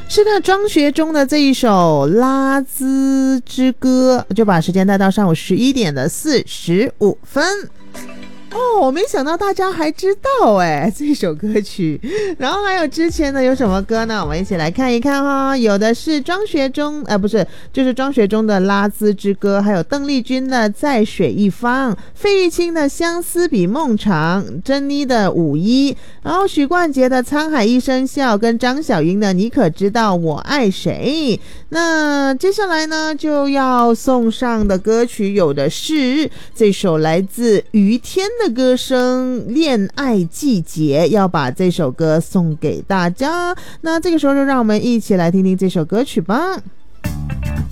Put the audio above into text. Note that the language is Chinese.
是那张学忠的这一首拉兹之歌，就把时间带到上午11点的45分。哦，没想到大家还知道这首歌曲。然后还有之前的有什么歌呢？我们一起来看一看哈。有的是张学忠，不是，就是张学忠的《拉兹之歌》，还有邓丽君的《在水一方》，费玉清的《相思比梦长》，珍妮的《五一》，然后许冠杰的《沧海一声笑》，跟张小英的《你可知道我爱谁》。那接下来呢，就要送上的歌曲有的是这首来自于天的歌声《恋爱季节》，要把这首歌送给大家。那这个时候就让我们一起来听听这首歌曲吧。